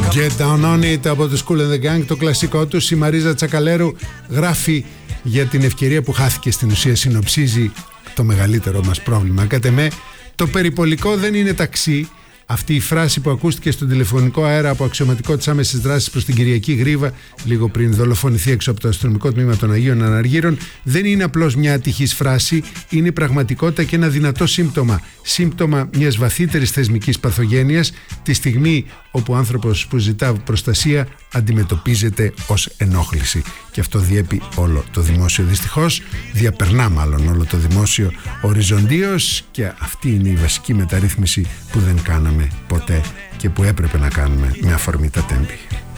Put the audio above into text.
Get Down On It από το Kool and the Gang, το κλασικό τους. Η Μαρίζα Τσακαλέρου γράφει για την ευκαιρία που χάθηκε, στην ουσία συνοψίζει το μεγαλύτερο μας πρόβλημα. Κατ' εμέ, το περιπολικό δεν είναι ταξί. Αυτή η φράση που ακούστηκε στον τηλεφωνικό αέρα από αξιωματικό της άμεσης δράσης προς την Κυριακή Γρίβα, λίγο πριν δολοφονηθεί έξω από το αστυνομικό τμήμα των Αγίων Αναργύρων, δεν είναι απλώς μια ατυχής φράση, είναι πραγματικότητα και ένα δυνατό σύμπτωμα. Σύμπτωμα μιας βαθύτερης θεσμικής παθογένειας, τη στιγμή όπου ο άνθρωπος που ζητά προστασία αντιμετωπίζεται ως ενόχληση. Και αυτό διέπει όλο το δημόσιο. Δυστυχώς διαπερνά μάλλον όλο το δημόσιο οριζοντίως, και αυτή είναι η βασική μεταρρύθμιση που δεν κάναμε ποτέ και που έπρεπε να κάνουμε με αφορμή τα τέμπη.